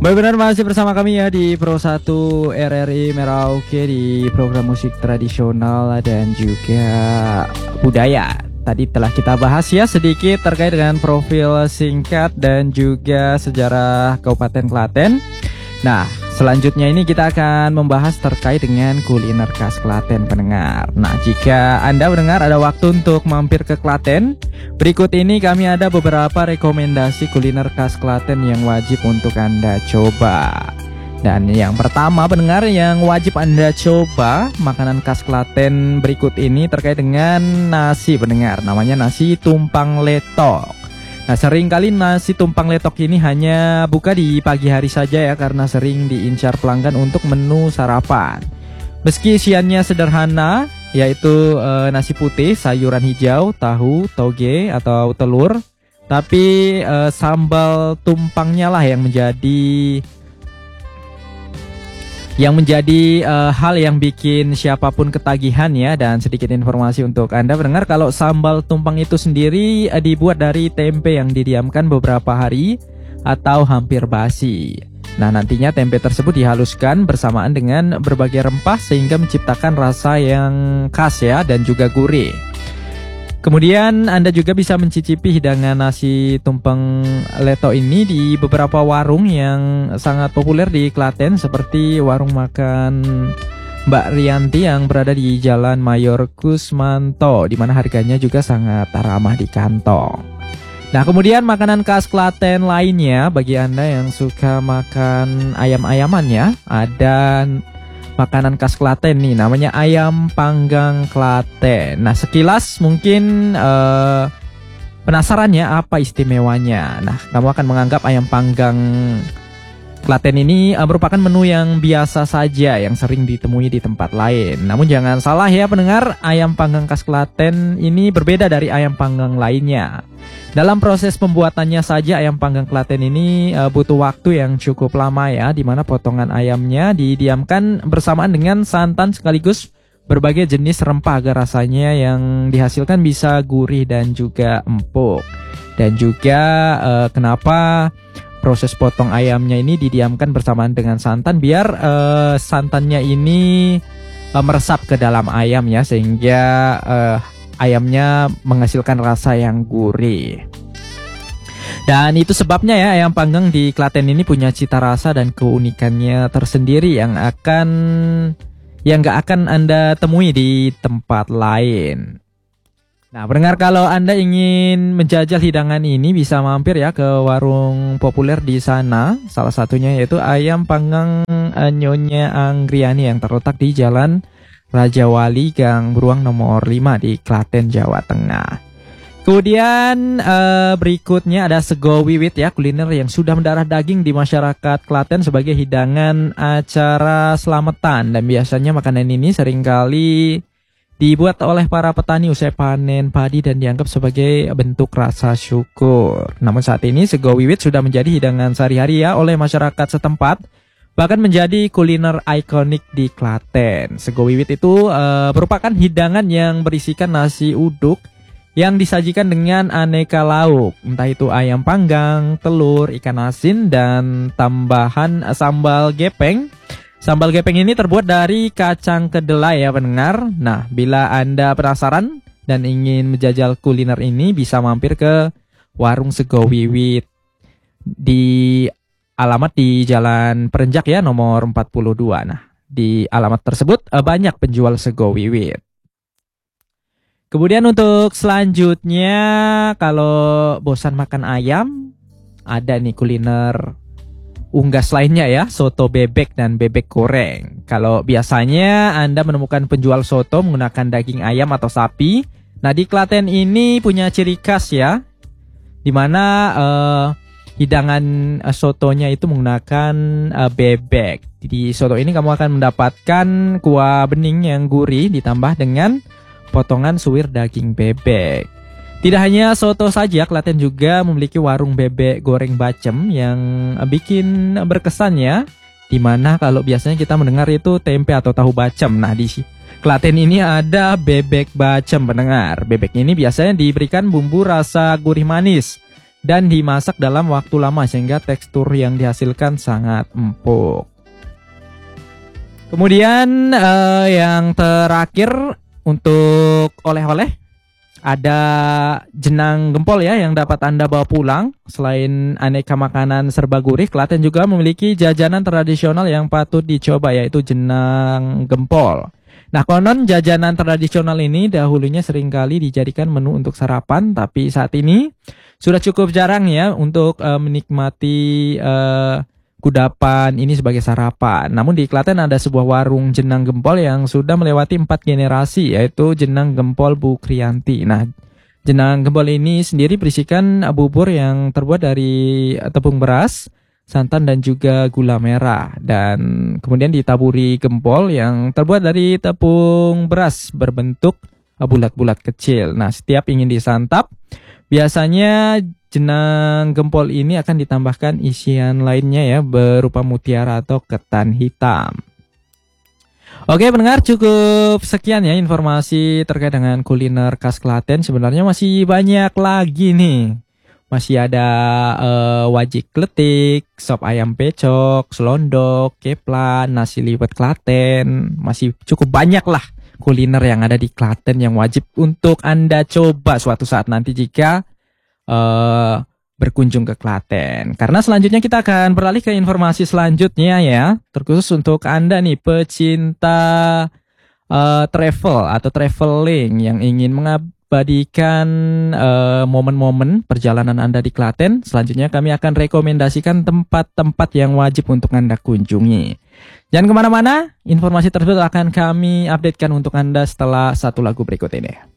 Baik, benar masih bersama kami ya di Pro 1 RRI Merauke di program musik tradisional dan juga budaya. Tadi telah kita bahas ya sedikit terkait dengan profil singkat dan juga sejarah Kabupaten Klaten. Nah, selanjutnya ini kita akan membahas terkait dengan kuliner khas Klaten pendengar. Nah, jika Anda mendengar ada waktu untuk mampir ke Klaten, berikut ini kami ada beberapa rekomendasi kuliner khas Klaten yang wajib untuk Anda coba. Dan yang pertama pendengar yang wajib Anda coba makanan khas Klaten berikut ini terkait dengan nasi pendengar. Namanya nasi tumpang letok. Nah, seringkali nasi tumpang letok ini hanya buka di pagi hari saja ya, karena sering diincar pelanggan untuk menu sarapan. Meski isiannya sederhana, yaitu nasi putih, sayuran hijau, tahu, toge atau telur, tapi sambal tumpangnya lah yang menjadi hal yang bikin siapapun ketagihan ya. Dan sedikit informasi untuk Anda pendengar, kalau sambal tumpang itu sendiri dibuat dari tempe yang didiamkan beberapa hari atau hampir basi. Nah, nantinya tempe tersebut dihaluskan bersamaan dengan berbagai rempah sehingga menciptakan rasa yang khas ya dan juga gurih. Kemudian Anda juga bisa mencicipi hidangan nasi tumpeng leto ini di beberapa warung yang sangat populer di Klaten, seperti warung makan Mbak Rianti yang berada di Jalan Mayor Kusmanto, di mana harganya juga sangat ramah di kantong. Nah, kemudian makanan khas Klaten lainnya bagi Anda yang suka makan ayam-ayaman ya, ada makanan khas Klaten nih, namanya ayam panggang Klaten. Nah, sekilas mungkin penasaran ya apa istimewanya. Nah, kamu akan menganggap ayam panggang Klaten ini merupakan menu yang biasa saja yang sering ditemui di tempat lain. Namun jangan salah ya pendengar, ayam panggang khas Klaten ini berbeda dari ayam panggang lainnya. Dalam proses pembuatannya saja ayam panggang Klaten ini butuh waktu yang cukup lama ya, di mana potongan ayamnya didiamkan bersamaan dengan santan sekaligus berbagai jenis rempah agar rasanya yang dihasilkan bisa gurih dan juga empuk. Dan juga kenapa proses potong ayamnya ini didiamkan bersamaan dengan santan, biar santannya ini meresap ke dalam ayam ya, sehingga ayamnya menghasilkan rasa yang gurih. Dan itu sebabnya ya ayam panggang di Klaten ini punya cita rasa dan keunikannya tersendiri yang gak akan Anda temui di tempat lain. Nah, pendengar, kalau Anda ingin menjajal hidangan ini bisa mampir ya ke warung populer di sana. Salah satunya yaitu ayam panggang Nyonya Anggriani yang terletak di Jalan Raja Wali Gang Beruang nomor 5 di Klaten, Jawa Tengah. Kemudian berikutnya ada sego wiwit ya, kuliner yang sudah mendarah daging di masyarakat Klaten sebagai hidangan acara selamatan. Dan biasanya makanan ini seringkali dibuat oleh para petani usai panen padi dan dianggap sebagai bentuk rasa syukur. Namun saat ini sego wiwit sudah menjadi hidangan sehari-hari ya oleh masyarakat setempat, bahkan menjadi kuliner ikonik di Klaten. Sego wiwit itu merupakan hidangan yang berisikan nasi uduk yang disajikan dengan aneka lauk, entah itu ayam panggang, telur, ikan asin, dan tambahan sambal gepeng. Sambal gepeng ini terbuat dari kacang kedelai ya pendengar. Nah, bila Anda penasaran dan ingin menjajal kuliner ini, bisa mampir ke warung sego wiwit di alamat di Jalan Perenjak ya, nomor 42. Nah, di alamat tersebut banyak penjual sego wiwit. Kemudian untuk selanjutnya, kalau bosan makan ayam, ada nih kuliner unggas lainnya ya, soto bebek dan bebek goreng. Kalau biasanya Anda menemukan penjual soto menggunakan daging ayam atau sapi, nah di Klaten ini punya ciri khas ya, dimana hidangan sotonya itu menggunakan bebek. Di soto ini kamu akan mendapatkan kuah bening yang gurih ditambah dengan potongan suwir daging bebek. Tidak hanya soto saja, Klaten juga memiliki warung bebek goreng bacem yang bikin berkesan ya. Dimana kalau biasanya kita mendengar itu tempe atau tahu bacem. Nah, di Klaten ini ada bebek bacem pendengar. Bebek ini biasanya diberikan bumbu rasa gurih manis dan dimasak dalam waktu lama sehingga tekstur yang dihasilkan sangat empuk. Kemudian yang terakhir untuk oleh-oleh ada jenang gempol ya yang dapat Anda bawa pulang. Selain aneka makanan serba gurih, Klaten juga memiliki jajanan tradisional yang patut dicoba, yaitu jenang gempol. Nah, konon jajanan tradisional ini dahulunya seringkali dijadikan menu untuk sarapan, tapi saat ini sudah cukup jarang ya untuk menikmati kudapan ini sebagai sarapan. Namun di Klaten ada sebuah warung jenang gempol yang sudah melewati 4 generasi, yaitu jenang gempol Bu Kriyanti. Nah, jenang gempol ini sendiri berisikan bubur yang terbuat dari tepung beras, santan dan juga gula merah. Dan kemudian ditaburi gempol yang terbuat dari tepung beras berbentuk bulat-bulat kecil. Nah, setiap ingin disantap, biasanya jenang gempol ini akan ditambahkan isian lainnya ya, berupa mutiara atau ketan hitam. Oke pendengar, cukup sekian ya informasi terkait dengan kuliner khas Klaten. Sebenarnya masih banyak lagi nih. Masih ada wajik kletik, sop ayam pecok, selondok, keplan, nasi liwet Klaten. Masih cukup banyak lah kuliner yang ada di Klaten yang wajib untuk Anda coba suatu saat nanti jika berkunjung ke Klaten. Karena selanjutnya kita akan beralih ke informasi selanjutnya ya, terkhusus untuk Anda nih pecinta travel atau traveling yang ingin mengabadikan momen-momen perjalanan Anda di Klaten. Selanjutnya kami akan rekomendasikan tempat-tempat yang wajib untuk Anda kunjungi. Jangan kemana-mana, informasi tersebut akan kami updatekan untuk Anda setelah satu lagu berikut ini.